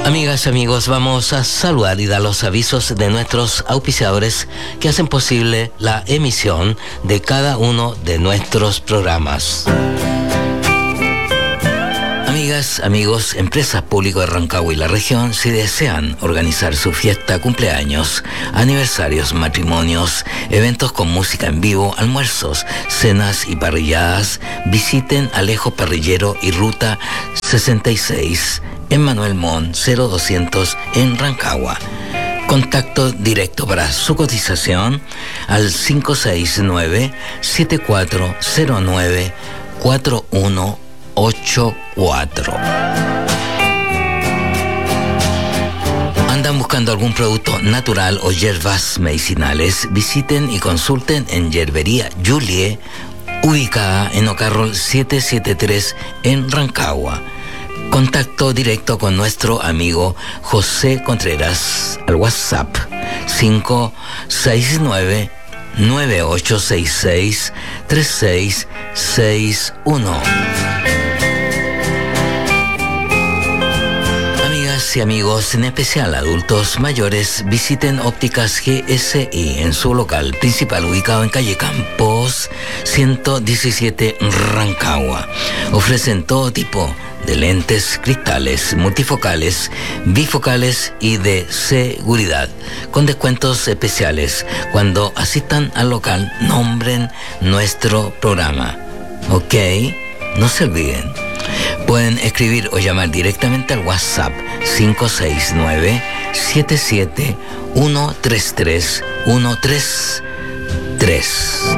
Amigas, amigos, vamos a saludar y dar los avisos de nuestros auspiciadores que hacen posible la emisión de cada uno de nuestros programas. Amigas, amigos, empresas públicas de Rancagua y la región, si desean organizar su fiesta, cumpleaños, aniversarios, matrimonios, eventos con música en vivo, almuerzos, cenas y parrilladas, visiten Alejo Parrillero y Ruta 66 en Manuel Montt 0200 en Rancagua. Contacto directo para su cotización al 569-7409-4184. ¿Andan buscando algún producto natural o hierbas medicinales? Visiten y consulten en Yerbería Julie, ubicada en Ocarrol 773 en Rancagua. Contacto directo con nuestro amigo José Contreras al WhatsApp 569-9866-3661. Amigas y amigos, en especial adultos mayores, visiten Ópticas GSI en su local principal ubicado en calle Campos 117 Rancagua. Ofrecen todo tipo de lentes cristales, multifocales, bifocales y de seguridad, con descuentos especiales. Cuando asistan al local, nombren nuestro programa. ¿Ok? No se olviden. Pueden escribir o llamar directamente al WhatsApp 569-77-133-133.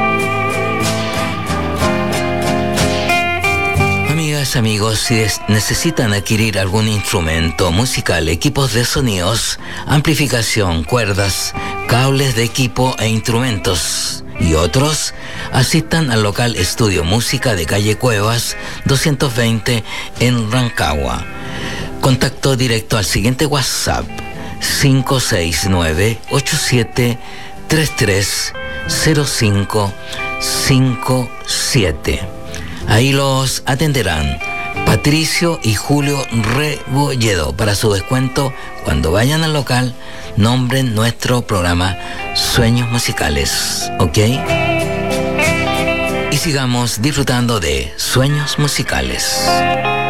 Amigos, si necesitan adquirir algún instrumento musical, equipos de sonidos, amplificación, cuerdas, cables de equipo e instrumentos y otros, asistan al local Estudio Música de calle Cuevas 220 en Rancagua. Contacto directo al siguiente WhatsApp 569-8733-0557. Ahí los atenderán Patricio y Julio Rebolledo. Para su descuento, cuando vayan al local, nombren nuestro programa Sueños Musicales, ¿ok? Y sigamos disfrutando de Sueños Musicales.